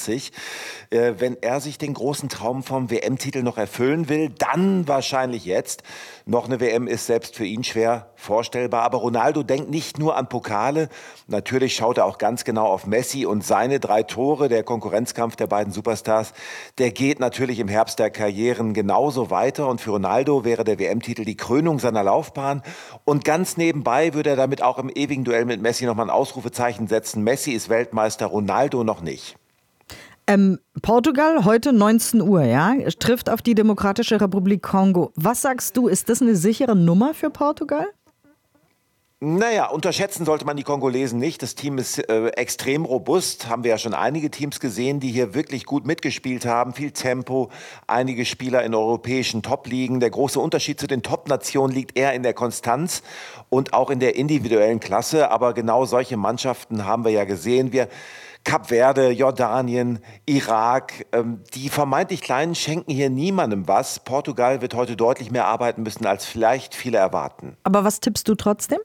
40. Wenn er sich den großen Traum vom WM-Titel noch erfüllen will, dann wahrscheinlich jetzt. Noch eine WM ist selbst für ihn schwer vorstellbar. Aber Ronaldo denkt nicht nur an Pokale. Natürlich schaut er auch ganz genau auf Messi und seine 3 Tore. Der Konkurrenzkampf der beiden Superstars, der geht natürlich im Herbst der Karrieren genauso weiter. Und für Ronaldo wäre der WM-Titel die Krönung seiner Laufbahn. Und ganz nebenbei würde er damit auch im ewigen Duell mit Messi nochmal ein Ausrufezeichen setzen. Messi ist Weltmeister, Ronaldo noch nicht. Portugal heute 19 Uhr, ja, trifft auf die Demokratische Republik Kongo. Was sagst du, ist das eine sichere Nummer für Portugal? Naja, unterschätzen sollte man die Kongolesen nicht. Das Team ist extrem robust. Haben wir ja schon einige Teams gesehen, die hier wirklich gut mitgespielt haben. Viel Tempo, einige Spieler in europäischen Top-Ligen. Der große Unterschied zu den Top-Nationen liegt eher in der Konstanz und auch in der individuellen Klasse. Aber genau solche Mannschaften haben wir ja gesehen. Kap Verde, Jordanien, Irak, die vermeintlich Kleinen schenken hier niemandem was. Portugal wird heute deutlich mehr arbeiten müssen, als vielleicht viele erwarten. Aber was tippst du trotzdem?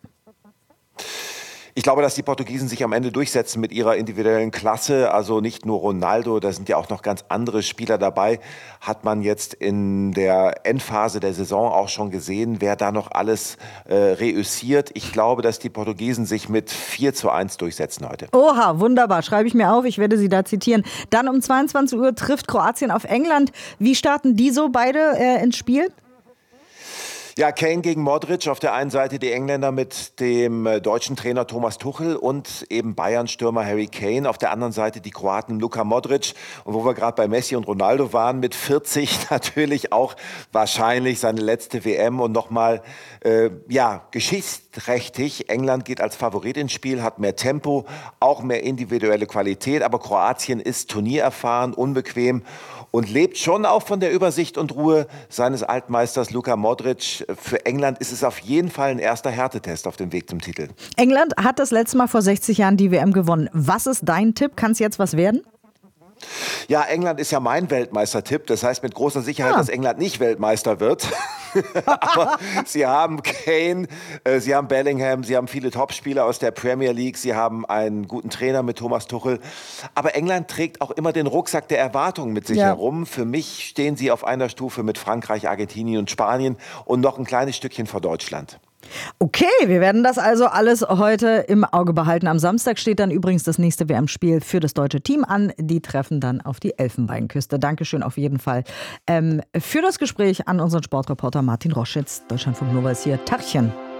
Ich glaube, dass die Portugiesen sich am Ende durchsetzen mit ihrer individuellen Klasse. Also nicht nur Ronaldo, da sind ja auch noch ganz andere Spieler dabei. Hat man jetzt in der Endphase der Saison auch schon gesehen, wer da noch alles reüssiert. Ich glaube, dass die Portugiesen sich mit 4:1 durchsetzen heute. Oha, wunderbar. Schreibe ich mir auf. Ich werde Sie da zitieren. Dann um 22 Uhr trifft Kroatien auf England. Wie starten die so beide ins Spiel? Ja, Kane gegen Modric, auf der einen Seite die Engländer mit dem deutschen Trainer Thomas Tuchel und eben Bayern-Stürmer Harry Kane, auf der anderen Seite die Kroaten Luka Modric. Und wo wir gerade bei Messi und Ronaldo waren, mit 40 natürlich auch wahrscheinlich seine letzte WM und nochmal, geschichtsträchtig. England geht als Favorit ins Spiel, hat mehr Tempo, auch mehr individuelle Qualität, aber Kroatien ist turniererfahren, unbequem und lebt schon auch von der Übersicht und Ruhe seines Altmeisters Luka Modric. Für England ist es auf jeden Fall ein erster Härtetest auf dem Weg zum Titel. England hat das letzte Mal vor 60 Jahren die WM gewonnen. Was ist dein Tipp? Kann es jetzt was werden? Ja, England ist ja mein Weltmeistertipp. Das heißt mit großer Sicherheit, dass England nicht Weltmeister wird. Aber sie haben Kane, sie haben Bellingham, sie haben viele Topspieler aus der Premier League, sie haben einen guten Trainer mit Thomas Tuchel. Aber England trägt auch immer den Rucksack der Erwartungen mit sich herum. Für mich stehen sie auf einer Stufe mit Frankreich, Argentinien und Spanien und noch ein kleines Stückchen vor Deutschland. Okay, wir werden das also alles heute im Auge behalten. Am Samstag steht dann übrigens das nächste WM-Spiel für das deutsche Team an. Die treffen dann auf die Elfenbeinküste. Dankeschön auf jeden Fall für das Gespräch an unseren Sportreporter Martin Roschitz. Deutschlandfunk Nova ist hier. Tachchen.